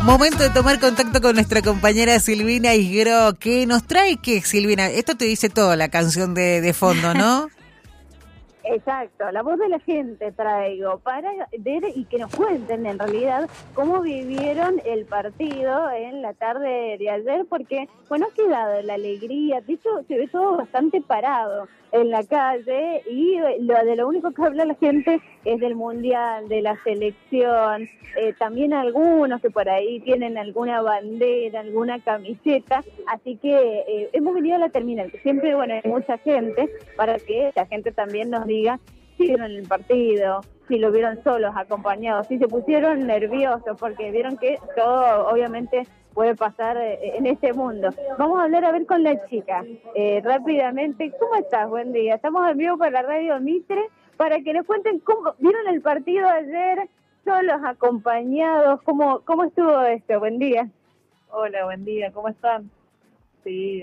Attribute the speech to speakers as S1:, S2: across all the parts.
S1: Momento de tomar contacto con nuestra compañera Silvina Isgro, que nos trae, ¿qué, Silvina? Esto te dice todo, la canción de fondo, ¿no?
S2: Exacto, la voz de la gente traigo para ver y que nos cuenten en realidad cómo vivieron el partido en la tarde de ayer, porque, bueno, ha quedado la alegría, de hecho se ve todo bastante parado en la calle y lo único que habla la gente es del Mundial, de la selección, también algunos que por ahí tienen alguna bandera, alguna camiseta, así que hemos venido a la terminal, que siempre, bueno, hay mucha gente, para que la gente también nos diga si vieron el partido, si lo vieron solos, acompañados, si se pusieron nerviosos, porque vieron que todo obviamente puede pasar en este mundo. Vamos a hablar a ver con la chica rápidamente. ¿Cómo estás? Buen día. Estamos en vivo para la radio Mitre para que nos cuenten cómo vieron el partido ayer, solos, acompañados, cómo estuvo esto. Buen día.
S3: Hola, buen día, ¿cómo están? Sí,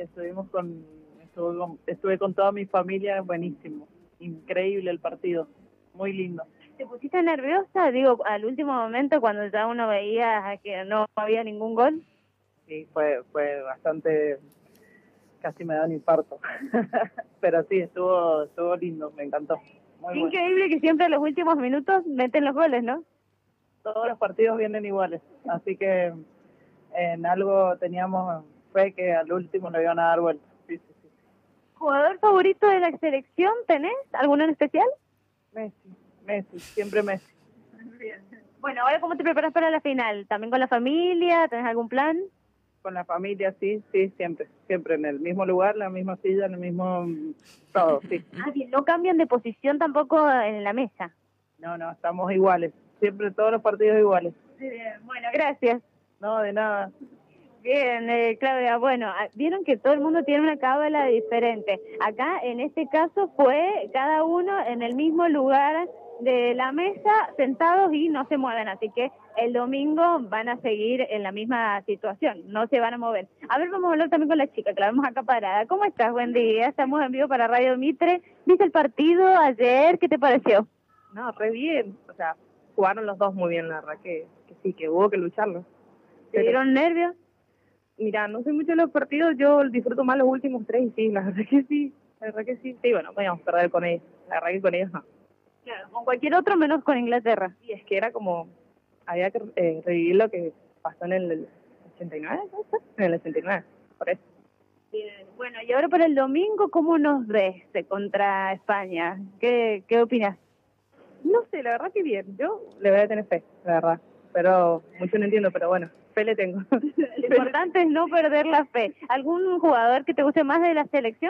S3: estuve con toda mi familia, buenísimo, increíble el partido, muy lindo.
S2: ¿Te pusiste nerviosa, digo, al último momento cuando ya uno veía que no había ningún gol?
S3: Sí, fue bastante, casi me da un infarto, pero sí, estuvo lindo, me encantó. Muy
S2: increíble bueno. Que siempre en los últimos minutos meten los goles, ¿no?
S3: Todos los partidos vienen iguales, así que en algo teníamos fe que al último le iban a dar vuelta. Sí.
S2: ¿Jugador favorito de la selección tenés? ¿Alguno en especial?
S3: Messi, siempre Messi.
S2: Bien. Bueno, ahora ¿cómo te preparas para la final? ¿También con la familia? ¿Tenés algún plan?
S3: Con la familia, sí, siempre en el mismo lugar, la misma silla, en el mismo todo, sí.
S2: Ah, bien, no cambian de posición tampoco en la mesa.
S3: No, estamos iguales, siempre todos los partidos iguales.
S2: Bien, bueno, gracias.
S3: No, de nada.
S2: Bien, Claudia, bueno, vieron que todo el mundo tiene una cábala diferente. Acá, en este caso, fue cada uno en el mismo lugar de la mesa, sentados y no se mueven, así que el domingo van a seguir en la misma situación, no se van a mover. A ver, vamos a hablar también con la chica, que la vemos acá parada. ¿Cómo estás? Buen día, estamos en vivo para Radio Mitre. ¿Viste el partido ayer? ¿Qué te pareció?
S3: No, re bien, o sea, jugaron los dos muy bien, la verdad que sí, que hubo que lucharlo.
S2: ¿Te dieron nervios?
S3: Mira, no sé mucho de los partidos, yo disfruto más los últimos tres y sí, la verdad que sí. Sí, bueno, podíamos perder con ellos, la verdad que con ellos no.
S2: Claro, con cualquier otro menos con Inglaterra.
S3: Y es que era como, había que revivir lo que pasó en el 89, ¿no? En el 89, por eso.
S2: Bien. Bueno, y ahora para el domingo, ¿cómo nos ves contra España? ¿Qué opinas?
S3: No sé, la verdad que bien, yo le voy a tener fe, la verdad, pero mucho no entiendo, pero bueno, fe le tengo.
S2: Lo importante es no perder la fe. ¿Algún jugador que te guste más de la selección?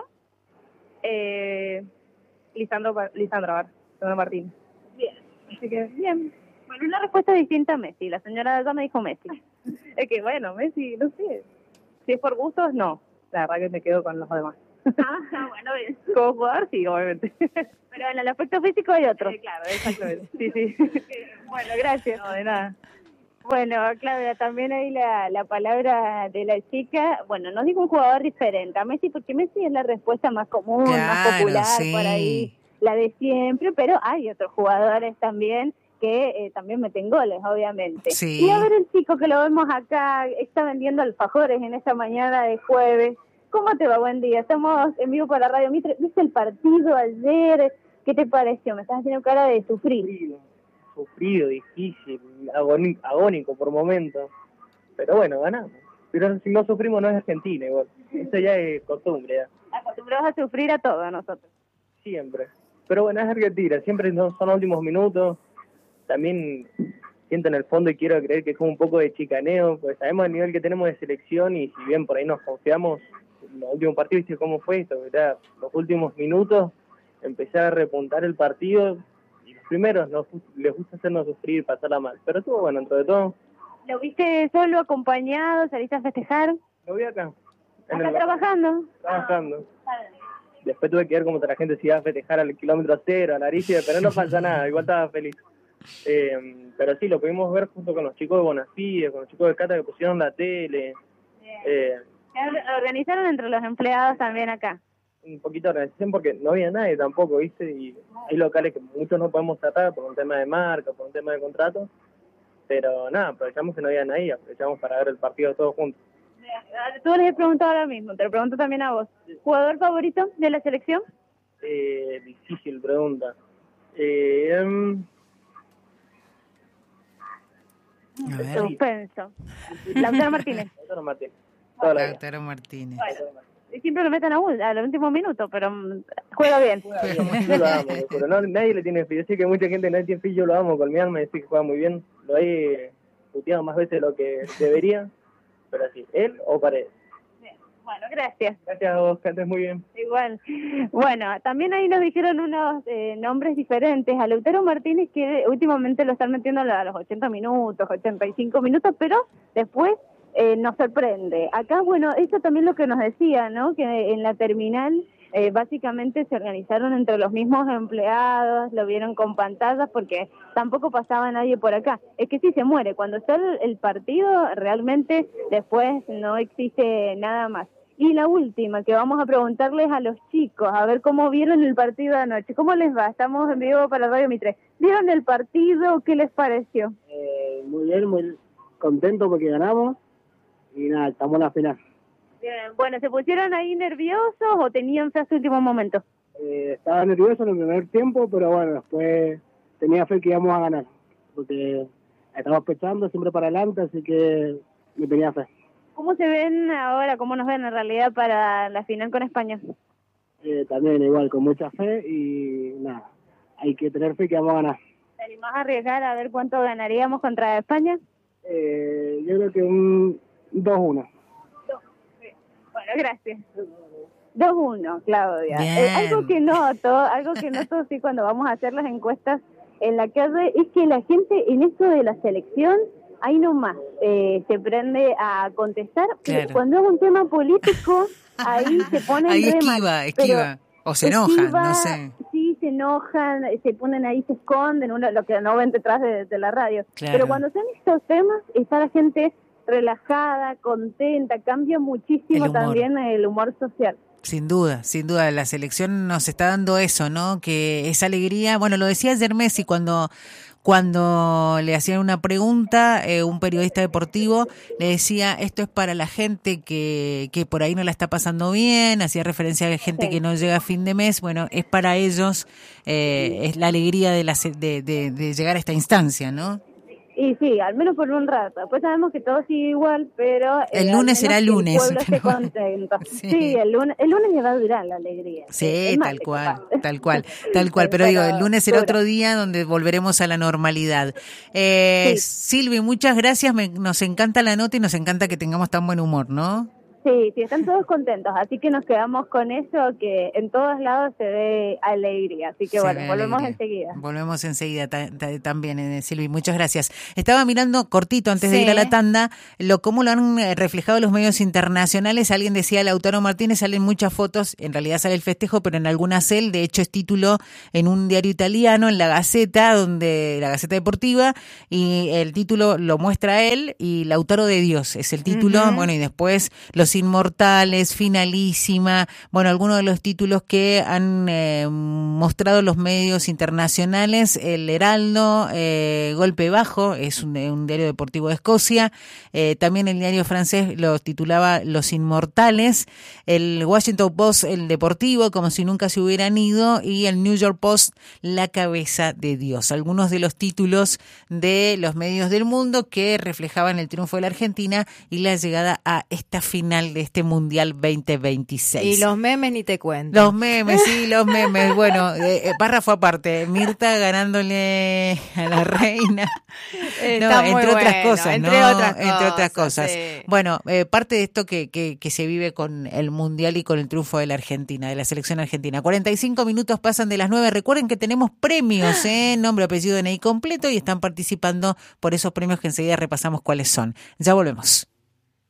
S3: Lisandro Martínez.
S2: Bien.
S3: Así que, bien.
S2: Bueno, una respuesta distinta a Messi. La señora ya me dijo Messi.
S3: Es que, bueno, Messi, no sé. Si es por gustos, no. La verdad que me quedo con los demás.
S2: Bueno, bien.
S3: Como jugador, sí, obviamente.
S2: Pero en el aspecto físico hay otro.
S3: Claro, exactamente. Sí.
S2: Bueno, gracias.
S3: No, de nada.
S2: Bueno, Claudia, también hay la palabra de la chica. Bueno, nos dijo un jugador diferente a Messi, porque Messi es la respuesta más común, más popular,
S1: sí.
S2: Por ahí, la de siempre, pero hay otros jugadores también que también meten goles, obviamente.
S1: Sí.
S2: Y a ver el chico que lo vemos acá, está vendiendo alfajores en esta mañana de jueves. ¿Cómo te va? Buen día. Estamos en vivo para Radio Mitre. ¿Viste el partido ayer? ¿Qué te pareció? Me estás haciendo cara de sufrir.
S4: Sufrido, difícil, agónico por momentos, pero bueno, ganamos. Pero si no sufrimos no es Argentina igual, eso ya es costumbre ya.
S2: Acostumbrados a sufrir a todos nosotros.
S4: Siempre, pero bueno, es Argentina, siempre son los últimos minutos, también siento en el fondo y quiero creer que es como un poco de chicaneo, pues sabemos el nivel que tenemos de selección y si bien por ahí nos confiamos, en los últimos partidos, ¿viste cómo fue esto? ¿Verdad? Los últimos minutos, empezar a repuntar el partido. Primero, les gusta hacernos sufrir, pasarla mal. Pero estuvo bueno, dentro de todo.
S2: ¿Lo viste solo, acompañado? ¿Saliste a festejar?
S4: Lo vi acá.
S2: ¿Acá trabajando?
S4: Trabajando. Después tuve que ver cómo la gente se iba a festejar al kilómetro cero, a la Aricia, pero no pasa nada, igual estaba feliz. Pero sí, lo pudimos ver junto con los chicos de Bonafide, con los chicos de Cata que pusieron la tele.
S2: Organizaron entre los empleados también acá.
S4: Un poquito de organización porque no había nadie tampoco, ¿viste? Y hay locales que muchos no podemos tratar por un tema de marca, por un tema de contrato. Pero nada, aprovechamos que no había nadie, aprovechamos para ver el partido todos juntos.
S2: Tú les he preguntado ahora mismo, te lo pregunto también a vos. ¿Jugador favorito de la selección?
S4: Difícil pregunta.
S1: A ver.
S2: Suspenso. Lautaro Martínez.
S4: Lautaro Martínez. Toda la vida.
S1: Lautaro Martínez.
S2: Siempre lo meten al último minuto, pero juega bien.
S4: Yo lo amo, pero no, nadie le tiene fe. Yo sé que mucha gente no tiene fe, yo lo amo con mi alma, y sé que juega muy bien. Lo he puteado más veces de lo que debería, pero así, él o Paredes.
S2: Bueno, gracias.
S4: Gracias a vos, que andes muy bien.
S2: Igual. Bueno, también ahí nos dijeron unos nombres diferentes. A Lautaro Martínez, que últimamente lo están metiendo a los 80 minutos, 85 minutos, pero después nos sorprende. Acá, bueno, esto también lo que nos decía, ¿no? Que en la terminal básicamente se organizaron entre los mismos empleados, lo vieron con pantallas porque tampoco pasaba nadie por acá. Es que sí se muere. Cuando está el partido, realmente después no existe nada más. Y la última, que vamos a preguntarles a los chicos, a ver cómo vieron el partido de anoche. ¿Cómo les va? Estamos en vivo para Radio Mitre. ¿Vieron el partido? ¿Qué les pareció?
S5: Muy bien, muy contento porque ganamos. Y nada, estamos en la final.
S2: Bien. Bueno, ¿se pusieron ahí nerviosos o tenían fe hasta el último momento?
S5: Estaba nervioso en el primer tiempo, pero bueno, después tenía fe que íbamos a ganar. Porque estamos pechando siempre para adelante, así que me tenía fe.
S2: ¿Cómo se ven ahora, cómo nos ven en realidad para la final con España?
S5: También igual, con mucha fe y nada, hay que tener fe que vamos a ganar.
S2: ¿Te animás a arriesgar a ver cuánto ganaríamos contra España?
S5: Yo creo que un 2-1.
S2: Bueno, gracias. 2-1, Claudia. Algo que noto sí cuando vamos a hacer las encuestas en la calle es que la gente en esto de la selección ahí nomás se prende a contestar.
S1: Claro.
S2: Cuando es un tema político, ahí se ponen
S1: ahí
S2: esquiva.
S1: O se enojan, no sé.
S2: Sí, se enojan, se ponen ahí, se esconden, lo que no ven detrás de la radio.
S1: Claro.
S2: Pero cuando son estos temas, está la gente relajada, contenta, cambia muchísimo también el humor social.
S1: Sin duda, la selección nos está dando eso, ¿no? Que esa alegría, bueno, lo decía ayer Messi cuando le hacían una pregunta, un periodista deportivo le decía, esto es para la gente que por ahí no la está pasando bien, hacía referencia a la gente que no llega a fin de mes, bueno, es para ellos, es la alegría de llegar a esta instancia, ¿no?
S2: Y sí, al menos por un rato. Después sabemos que todo sigue igual, pero
S1: el lunes será el lunes.
S2: El pueblo esté contento. Sí, el lunes le va a durar la alegría.
S1: Sí, tal cual. Pero digo, el lunes será otro día donde volveremos a la normalidad. Sí. Silvi, muchas gracias. Nos encanta la nota y nos encanta que tengamos tan buen humor, ¿no?
S2: Sí, están todos contentos, así que nos quedamos con eso, que en todos lados se ve alegría, así que bueno, volvemos enseguida.
S1: Volvemos enseguida también, Silvi, muchas gracias. Estaba mirando cortito antes de ir a la tanda, cómo lo han reflejado los medios internacionales. Alguien decía, Lautaro Martínez, salen muchas fotos, en realidad sale el festejo, pero en algunas él, de hecho es título en un diario italiano, en la Gaceta Deportiva, y el título lo muestra él, y Lautaro de Dios es el título, bueno, y después Los Inmortales, Finalísima, bueno, algunos de los títulos que han mostrado los medios internacionales. El Heraldo, Golpe Bajo, es un diario deportivo de Escocia, también el diario francés lo titulaba Los Inmortales, el Washington Post, el deportivo, como si nunca se hubieran ido, y el New York Post, La Cabeza de Dios. Algunos de los títulos de los medios del mundo que reflejaban el triunfo de la Argentina y la llegada a esta final de este Mundial 2026.
S6: Y los memes ni te cuento.
S1: Los memes. Bueno, párrafo aparte. Mirta ganándole a la reina. Entre otras cosas. Sí. Bueno, parte de esto que se vive con el Mundial y con el triunfo de la Argentina, de la selección argentina. 45 minutos pasan de las 9. Recuerden que tenemos premios, nombre, apellido, DNI completo, y están participando por esos premios que enseguida repasamos cuáles son. Ya volvemos.